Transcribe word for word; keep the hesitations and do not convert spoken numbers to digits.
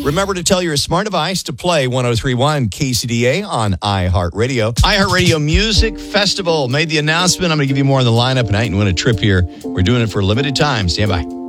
Remember to tell your smart device to play one oh three point one K C D A on iHeartRadio. iHeartRadio Music Festival made the announcement. I'm going to give you more on the lineup tonight and win a trip here. We're doing it for a limited time. Stand by.